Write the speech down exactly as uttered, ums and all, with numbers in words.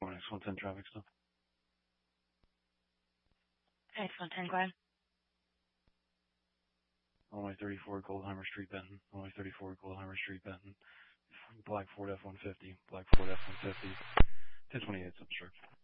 X one ten traffic stuff. X one ten, go ahead. Runway thirty-four, Goldheimer Street, Benton. Runway thirty-four, Goldheimer Street, Benton. Black Ford F one fifty. Black Ford F one fifty. ten twenty-eight, substruct.